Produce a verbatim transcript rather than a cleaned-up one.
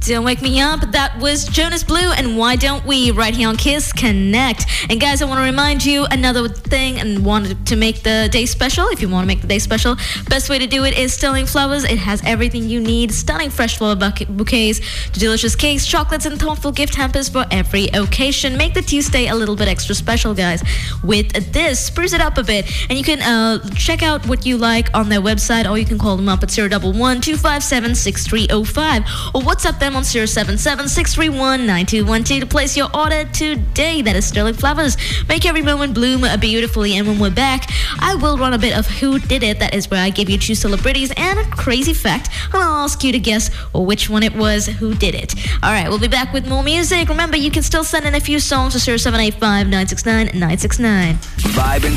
Don't Wake Me Up. That was Jonas Blue and Why Don't We right here on Kiss Connect. And guys, I want to remind you another thing and wanted to make the day special. If you want to make the day special, best way to do it is Sterling Flowers. It has everything you need. Stunning fresh flower bouquets, delicious cakes, chocolates, and thoughtful gift hampers for every occasion. Make the Tuesday a little bit extra special, guys, with this. Spruce it up a bit. And you can uh, check out what you like on their website, or you can call them up at zero one one, two five seven, six three zero five or WhatsApp them on zero seven seven, six three one, nine two one two to place your order today. That is Sterling Flowers. Make every moment bloom beautifully. And when we're back, I will run a bit of Who Did It. That is where I give you two celebrities and a crazy fact, and I'll ask you to guess which one it was who did it. All right, we'll be back with more music. Remember, you can still send in a few songs to zero seven eight five, nine six nine, nine six nine. Vibe